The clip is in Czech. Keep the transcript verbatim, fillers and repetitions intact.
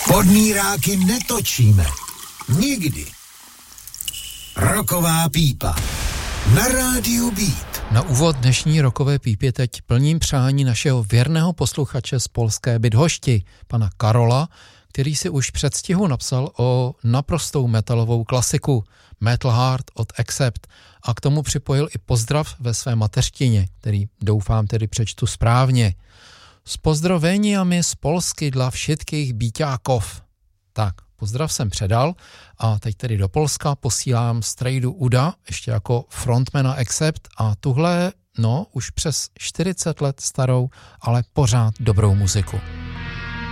Podmíráky netočíme. Nikdy. Roková pípa. Na rádiu Beat. Na úvod dnešní rokové pípy teď plním přání našeho věrného posluchače z polské Bydhošti, pana Karola, který si už před stihu napsal o naprostou metalovou klasiku Metal Heart od Accept a k tomu připojil i pozdrav ve své mateřštině, který doufám tedy přečtu správně. S pozdrověníami z Polsky dla všetkých bíťákov. Tak, pozdrav jsem předal a teď tedy do Polska posílám strejdu Uda, ještě jako frontmana Accept a tuhle, no, už přes čtyřicet let starou, ale pořád dobrou muziku.